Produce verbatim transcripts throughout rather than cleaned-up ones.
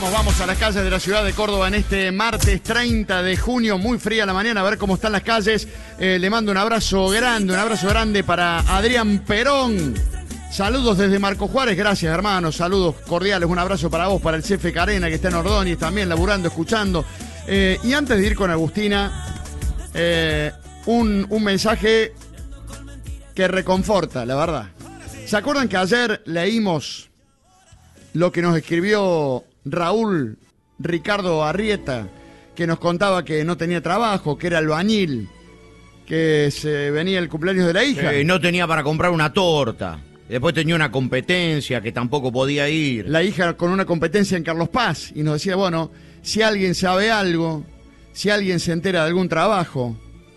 Vamos a las calles de la ciudad de Córdoba en este martes treinta de junio, muy fría la mañana, a ver cómo están las calles. Eh, le mando un abrazo grande, un abrazo grande para Adrián Perón. Saludos desde Marco Juárez, gracias hermanos, saludos cordiales, un abrazo para vos, para el Cefe Carena que está en Ordóñez también laburando, escuchando. Eh, y antes de ir con Agustina, eh, un, un mensaje que reconforta, la verdad. ¿Se acuerdan que ayer leímos lo que nos escribió Raúl Ricardo Arrieta, que nos contaba que no tenía trabajo, que era albañil, que se venía el cumpleaños de la hija? Eh, no tenía para comprar una torta. Después tenía una competencia que tampoco podía ir. La hija con una competencia en Carlos Paz. Y nos decía, bueno, si alguien sabe algo, si alguien se entera de algún trabajo.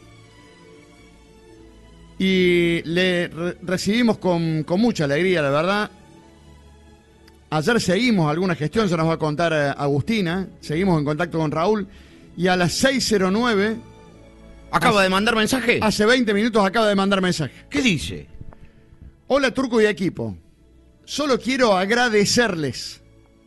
Y le re recibimos con, con mucha alegría, la verdad. Ayer seguimos alguna gestión, se nos va a contar eh, Agustina. Seguimos en contacto con Raúl. Y a las seis cero nueve... ¿Acaba hace, de mandar mensaje? Hace veinte minutos acaba de mandar mensaje. ¿Qué dice? Hola Turco y equipo. Solo quiero agradecerles.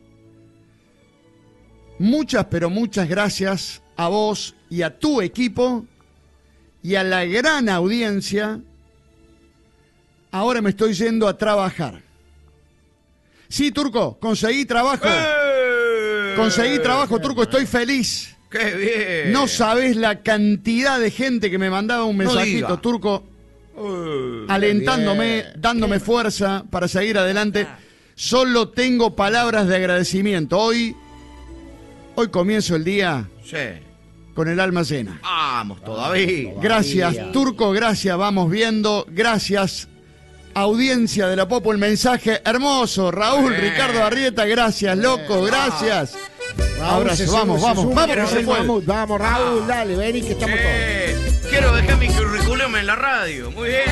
Muchas, pero muchas gracias a vos y a tu equipo y a la gran audiencia. Ahora me estoy yendo a trabajar. Sí, Turco, conseguí trabajo. ¡Eh! Conseguí trabajo, Turco, estoy feliz. ¡Qué bien! No sabés la cantidad de gente que me mandaba un mensajito, no Turco, uh, alentándome, dándome fuerza para seguir adelante. Solo tengo palabras de agradecimiento. Hoy, hoy comienzo el día sí. con el alma llena. Vamos, todavía. Gracias, todavía. Turco, gracias, vamos viendo. Gracias, audiencia de la Popo, el mensaje hermoso. Raúl, Bien. Ricardo Arrieta, gracias, loco, gracias. Raúl, Abrazo, se vamos, sube, vamos, se sube, vamos, que que se el puede. mamut. Vamos, Raúl, dale, vení que estamos todos. Eh, quiero dejar mi currículum en la radio. Muy bien.